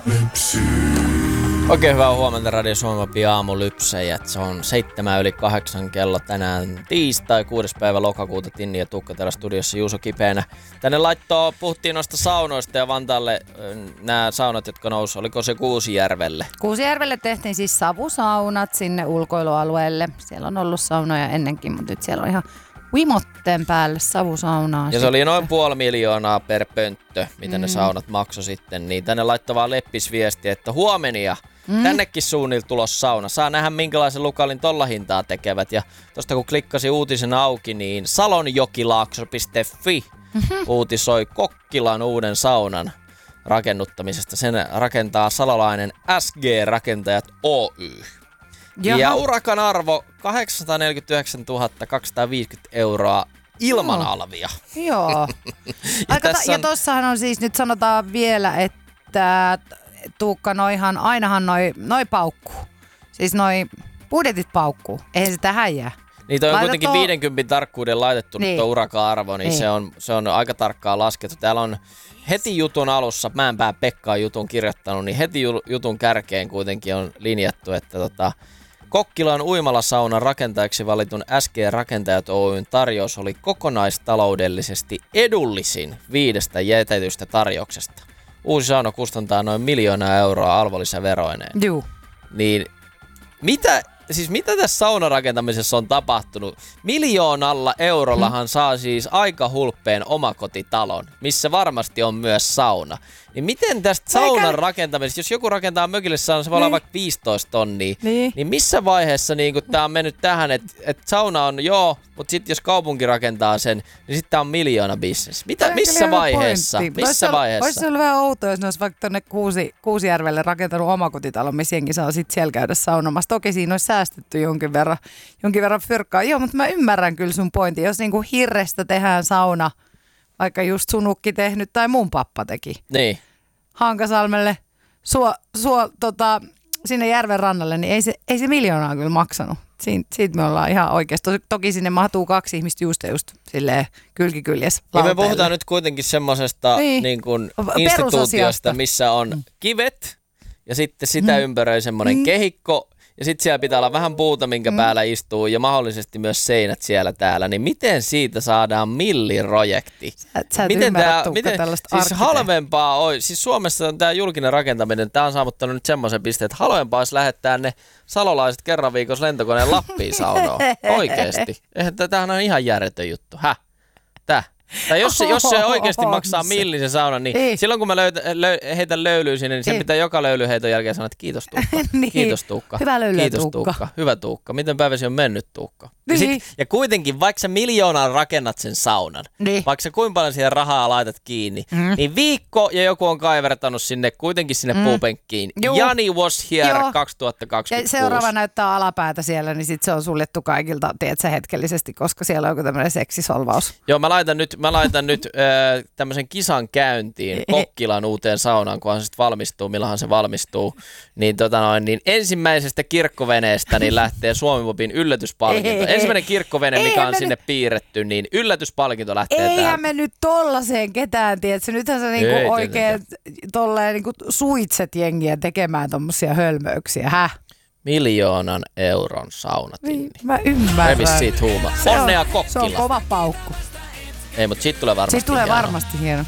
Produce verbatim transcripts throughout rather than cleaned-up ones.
Oikein hyvää huomenta Radio Suomi aamulypsejät. Se on seitsemän yli kahdeksan kello tänään tiistai, kuudes päivä lokakuuta. Tinni ja Tuukka täällä studiossa, Juuso kipeänä. Tänne laittoi, puhuttiin noista saunoista ja Vantaalle nämä saunat, jotka nousi. Oliko se Kuusijärvelle? Kuusijärvelle tehtiin siis savusaunat sinne ulkoilualueelle. Siellä on ollut saunoja ennenkin, mutta nyt siellä on ihan Wimotteen päälle savusaunaa. Ja sitten. Se oli noin puoli miljoonaa per pönttö, mitä mm. ne saunat maksoi sitten. Niin tänne laittoi vaan leppisviesti, että huomenia. Mm. Tännekin suunnilta tulos sauna. Saa nähdä minkälaisen lukalin tolla hintaa tekevät. Ja tosta kun klikkasi uutisen auki, niin salonjokilaakso piste fi mm-hmm. uutisoi Kokkilan uuden saunan rakennuttamisesta. Sen rakentaa salolainen S G-rakentajat Oy. Jaha. Ja urakan arvo kahdeksansataaneljäkymmentäyhdeksäntuhatta kaksisataaviisikymmentä euroa ilman Joo. alvia. Joo. ja, Aika ta- on... ja tossahan on siis, nyt sanotaan vielä, että Tuukka, noihan, ainahan noi, noi paukkuu. Siis noi budjetit paukkuu. Eihän sitä häijää. Niin toi on Laita kuitenkin to... viidenkymmenen tarkkuuden laitettu niin. Tuo urakan-arvo, niin, niin. Se, on, se on aika tarkkaan laskettu. Täällä on heti jutun alussa, Mäenpää Pekka on jutun kirjoittanut, niin heti jutun kärkeen kuitenkin on linjattu, että tota, Kokkilan uimalasaunan rakentajaksi valitun S G-rakentajat Oyn tarjous oli kokonaistaloudellisesti edullisin viidestä jätetystä tarjouksesta. Uusi sauna kustantaa noin miljoonaa euroa arvonlisäveroineen. Juu. Niin mitä, siis mitä tässä saunarakentamisessa on tapahtunut? Miljoonalla eurollahan hmm. saa siis aika hulppeen omakotitalon, missä varmasti on myös sauna. Niin miten tästä saunan Eikä... rakentamisesta, jos joku rakentaa mökille saunan, se voi niin. olla vaikka viisitoista tonnia, niin, niin missä vaiheessa niin tämä on mennyt tähän, että et sauna on joo, mutta sitten jos kaupunki rakentaa sen, niin sitten tämä on miljoona business. Mitä, missä vaiheessa? Missä vaiheessa? Olisi ollut vähän outoa, jos ne olisi vaikka tuonne Kuusi, Kuusijärvelle rakentanut omakotitalon, missä jengi saa sitten siellä käydä saunomassa. Toki siinä olisi säästetty jonkin verran, jonkin verran fyrkkaa. Joo, mutta mä ymmärrän kyllä sun pointin. Jos niinku hirrestä tehdään sauna, vaikka just sunukki tehnyt tai mun pappa teki. Niin. Hankasalmelle, suo, suo, tota, sinne järven rannalle, niin ei se, ei se miljoonaa kyllä maksanut. Siin, siitä me ollaan ihan oikeasti. Toki sinne mahtuu kaksi ihmistä just just silleen kylkikyljessä ja me puhutaan nyt kuitenkin semmoisesta niin. niin kuin instituutiosta, missä on kivet ja sitten sitä mm. ympäröi semmoinen mm. kehikko. Ja sitten siellä pitää olla vähän puuta, minkä mm. päällä istuu ja mahdollisesti myös seinät siellä täällä. Niin miten siitä saadaan milliprojekti? Sä, sä et miten ymmärrä, tää, Tuukka, miten, tällaista siis halvempaa on, siis Suomessa on tämä julkinen rakentaminen, tämä on saavuttanut nyt semmoisen pisteen, että halvempaa olisi lähettää ne salolaiset kerran viikossa lentokoneen Lappiin saunoon. Oikeesti. Eihän tämähän on ihan järjetön juttu. Häh? Tää? Tai jos se, jos se oikeasti maksaa millin se sauna, niin ei. Silloin kun mä löytä, löy, heitän löylyä sinne, niin sen ei. pitää joka löylyheiton jälkeen sanoa, että kiitos Tuukka, niin. kiitos Tuukka, hyvä löylyä, kiitos Tuukka. Tuukka, hyvä Tuukka, miten päiväsi on mennyt Tuukka. Niin. Ja, sit, ja kuitenkin, vaikka sä miljoonaan rakennat sen saunan, niin. vaikka sä kuinka paljon siihen rahaa laitat kiinni, mm. niin viikko ja joku on kaivertanut sinne kuitenkin sinne mm. puupenkkiin. Juu. Jani was here Joo. kaksituhattakaksikymmentäkuusi. Ja seuraava näyttää alapäätä siellä, niin sit se on suljettu kaikilta, tiedätkö, hetkellisesti, koska siellä on joku tämmöinen seksisolvaus. Joo, mä laitan nyt, mä laitan nyt äh, tämmöisen kisan käyntiin Kokkilan uuteen saunaan, kunhan se sitten valmistuu, milloinhan se valmistuu. Niin, tota noin, niin ensimmäisestä kirkkoveneestä niin lähtee Suomi-Popin yllätyspalkinto. Ensimmäinen kirkkovene, mikä Eihän on sinne nyt... piirretty, niin yllätyspalkinto lähtee täältä. Eihän me nyt tollaiseen ketään, tiedätkö? Nythän sä niinku oikein tolleen niinku suitset jengiä tekemään tommosia hölmöyksiä. Häh? Miljoonan euron saunatinni. Niin, mä ymmärrän. Revis siitä huuma. Onnea Kokkila. Se on kova paukku. Ei, mutta siitä tulee varmasti Siitä tulee hieno. varmasti hieno.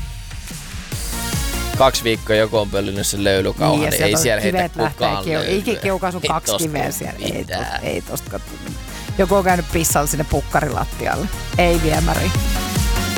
Kaksi viikkoa joku on pöllinyt sen löylykauhan, niin, niin ei siellä heitä kukaan löylyä. Eikä kiukaisu kaksi kiveä siellä. Ei, ei tosta katso. Joku on käynyt pissalla sinne pukkarilattialle. Ei viemäri.